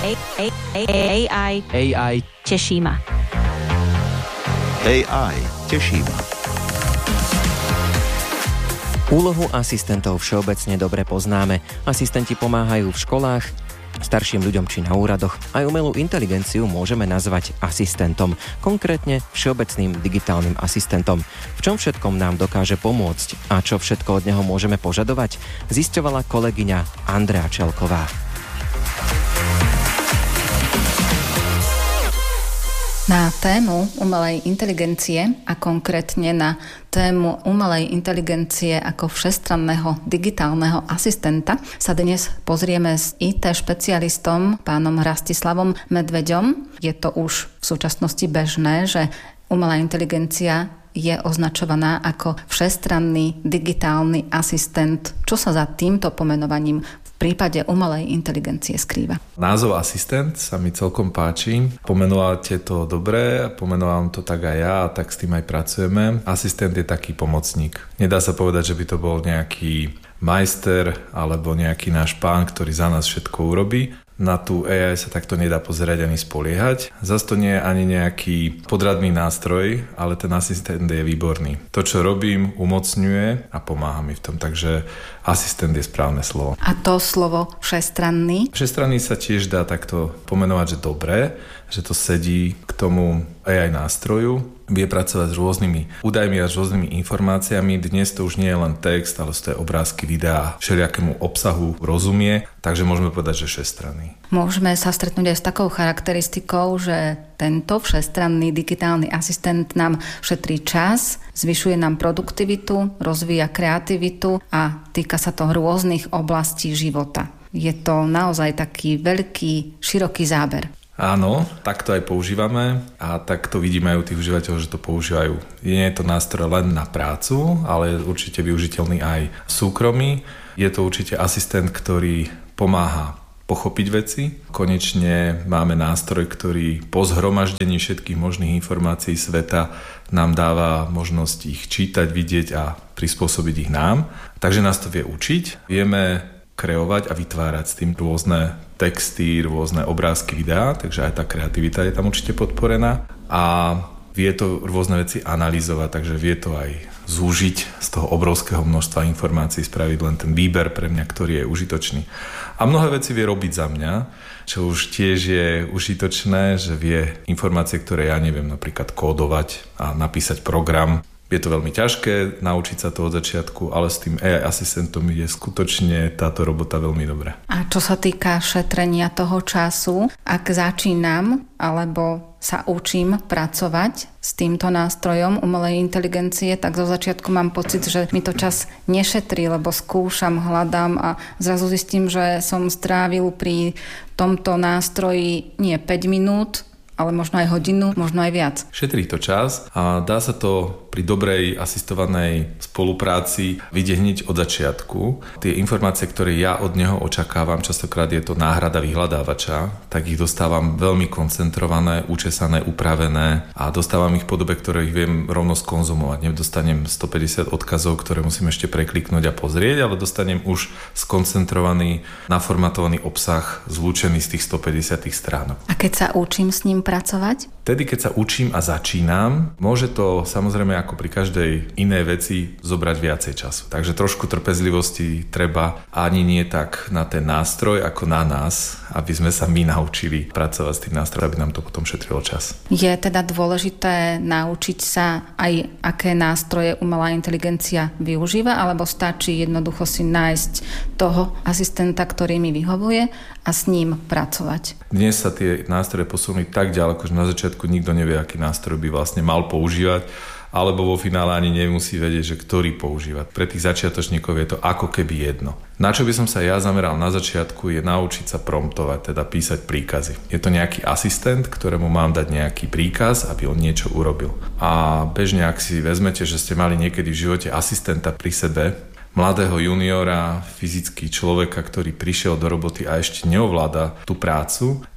AI teší ma. AI teší ma. Úlohu asistentov všeobecne dobre poznáme. Asistenti pomáhajú v školách, starším ľuďom či na úradoch. Aj umelú inteligenciu môžeme nazvať asistentom, konkrétne všeobecným digitálnym asistentom. V čom všetkom nám dokáže pomôcť a čo všetko od neho môžeme požadovať, zisťovala kolegyňa Andrea Čelková. Na tému umelej inteligencie a konkrétne na tému umelej inteligencie ako všestranného digitálneho asistenta sa dnes pozrieme s IT špecialistom pánom Rastislavom Medveďom. Je to už v súčasnosti bežné, že umelá inteligencia je označovaná ako všestranný digitálny asistent. Čo sa za týmto pomenovaním v prípade umelej inteligencie skrýva? Názov asistent sa mi celkom páči. Pomenovate to dobre, pomenovávam to tak aj ja, a tak s tým aj pracujeme. Asistent je taký pomocník. Nedá sa povedať, že by to bol nejaký majster alebo nejaký náš pán, ktorý za nás všetko urobí. Na tú AI sa takto nedá pozerať ani spoliehať. Zas to nie je ani nejaký podradný nástroj, ale ten asistent je výborný. To, čo robím, umocňuje a pomáha mi v tom, takže asistent je správne slovo. A to slovo všestranný? Všestranný sa tiež dá takto pomenovať, že dobré, že to sedí k tomu AI nástroju, vie pracovať s rôznymi údajmi a s rôznymi informáciami. Dnes to už nie je len text, ale sú to obrázky, videá, všelijakému obsahu rozumie, takže môžeme povedať, že všestranný. Môžeme sa stretnúť aj s takou charakteristikou, že tento všestranný digitálny asistent nám šetrí čas, zvyšuje nám produktivitu, rozvíja kreativitu a týka sa to rôznych oblastí života. Je to naozaj taký veľký, široký záber. Áno, tak to aj používame a tak to vidíme aj u tých užívateľov, že to používajú. Nie je to nástroj len na prácu, ale je určite využiteľný aj v súkromí. Je to určite asistent, ktorý pomáha pochopiť veci. Konečne máme nástroj, ktorý po zhromaždení všetkých možných informácií sveta nám dáva možnosť ich čítať, vidieť a prispôsobiť ich nám. Takže nás to vie učiť. Vieme kreovať a vytvárať s tým rôzne texty, rôzne obrázky, videá, takže aj tá kreativita je tam určite podporená a vie to rôzne veci analyzovať, takže vie to aj zúžiť z toho obrovského množstva informácií, spraviť len ten výber pre mňa, ktorý je užitočný. A mnohé veci vie robiť za mňa, čo už tiež je užitočné, že vie informácie, ktoré ja neviem napríklad kódovať a napísať program. Je to veľmi ťažké naučiť sa to od začiatku, ale s tým AI asistentom je skutočne táto robota veľmi dobrá. A čo sa týka šetrenia toho času, ak začínam alebo sa učím pracovať s týmto nástrojom umelej inteligencie, tak zo začiatku mám pocit, že mi to čas nešetrí, lebo skúšam, hľadám a zrazu zistím, že som strávil pri tomto nástroji nie 5 minút, ale možno aj hodinu, možno aj viac. Šetrí to čas a dá sa to pri dobrej asistovanej spolupráci vidieť hneď od začiatku. Tie informácie, ktoré ja od neho očakávam, častokrát je to náhrada vyhľadávača, tak ich dostávam veľmi koncentrované, učesané, upravené a dostávam ich v podobe, ktoré ich viem rovno skonzumovať. Nedostanem 150 odkazov, ktoré musím ešte prekliknúť a pozrieť, ale dostanem už skoncentrovaný, naformatovaný obsah zlúčený z tých 150 stránok. A keď sa učím s ním pracovať? Vtedy, keď sa učím a začínam, môže to samozrejme ako pri každej inej veci zobrať viacej času. Takže trošku trpezlivosti treba, ani nie tak na ten nástroj, ako na nás, aby sme sa my naučili pracovať s tým nástrojom, aby nám to potom šetrilo čas. Je teda dôležité naučiť sa aj, aké nástroje umelá inteligencia využíva, alebo stačí jednoducho si nájsť toho asistenta, ktorý mi vyhovuje a s ním pracovať? Dnes sa tie nástroje posunuli tak ďaleko, že na začiatku nikto nevie, aký nástroj by vlastne mal používať, alebo vo finále ani nemusí vedieť, že ktorý používať. Pre tých začiatočníkov je to ako keby jedno. Na čo by som sa ja zameral na začiatku je naučiť sa promptovať, teda písať príkazy. Je to nejaký asistent, ktorému mám dať nejaký príkaz, aby on niečo urobil. A bežne, ak si vezmete, že ste mali niekedy v živote asistenta pri sebe, mladého juniora, fyzický človeka, ktorý prišiel do roboty a ešte neovláda tú prácu,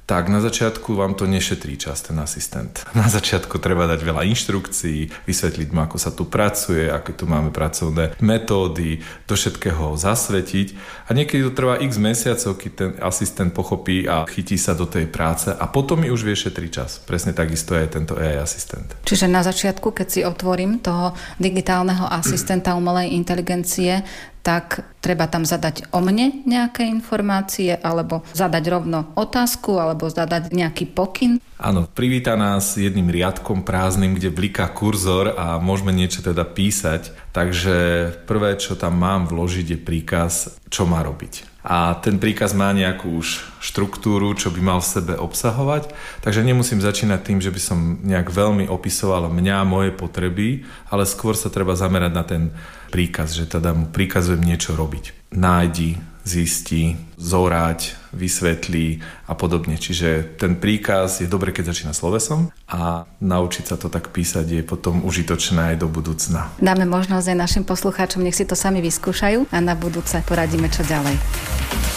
tak na začiatku vám to nešetrí čas, ten asistent. Na začiatku treba dať veľa inštrukcií, vysvetliť mu, ako sa tu pracuje, aké tu máme pracovné metódy, do všetkého zasvetiť. A niekedy to trvá x mesiacov, keď ten asistent pochopí a chytí sa do tej práce a potom mi už vie šetriť čas. Presne takisto je tento AI asistent. Čiže na začiatku, keď si otvorím toho digitálneho asistenta umelej inteligencie, tak treba tam zadať o mne nejaké informácie, alebo zadať rovno otázku, alebo zadať nejaký pokyn. Áno, privíta nás jedným riadkom prázdnym, kde bliká kurzor a môžeme niečo teda písať. Takže prvé, čo tam mám vložiť, je príkaz, čo má robiť. A ten príkaz má nejakú už štruktúru, čo by mal v sebe obsahovať. Takže nemusím začínať tým, že by som nejak veľmi opisoval mňa, moje potreby, ale skôr sa treba zamerať na ten príkaz, že teda mu prikazujem niečo robiť. Nájdi, zisti, zorať, vysvetlí a podobne. Čiže ten príkaz je dobre, keď začína slovesom a naučiť sa to tak písať je potom užitočné aj do budúcna. Dáme možnosť aj našim poslucháčom, nech si to sami vyskúšajú a na budúce poradíme, čo ďalej.